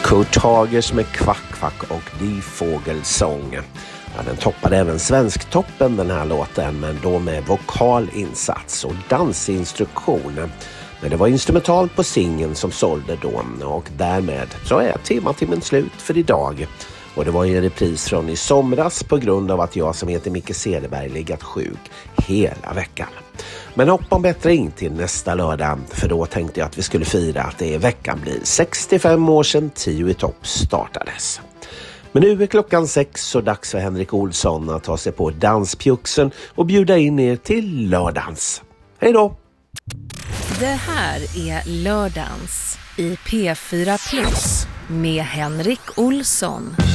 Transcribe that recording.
Kurt Hagers med Kvack Kvack och Ny fågelsång. Ja, den toppade även Svensktoppen den här låten, men då med vokalinsats och dansinstruktion. Men det var instrumentalt på singeln som sålde då, och därmed så är timmen slut för idag. Och det var en repris från i somras på grund av att jag som heter Micke Cederberg legat sjuk hela veckan. Men hoppa om bättring till nästa lördag, för då tänkte jag att vi skulle fira att det i veckan blir 65 år sedan 10 i topp startades. Men nu är klockan 6 och dags för Henrik Olsson att ta sig på danspjuxen och bjuda in er till lördagens. Hej då! Det här är lördagens i P4 Plus med Henrik Olsson.